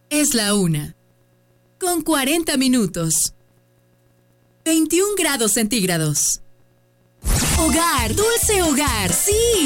Es la 1:40. 21 grados centígrados. Hogar, dulce hogar, sí.